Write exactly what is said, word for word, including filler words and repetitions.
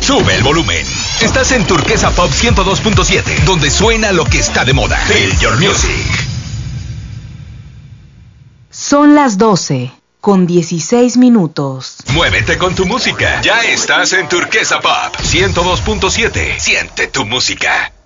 Sube el volumen. Estás en Turquesa Pop ciento dos punto siete, donde suena lo que está de moda. Feel your music. Son las doce, con dieciséis minutos. Muévete con tu música. Ya estás en Turquesa Pop ciento dos punto siete. Siente tu música.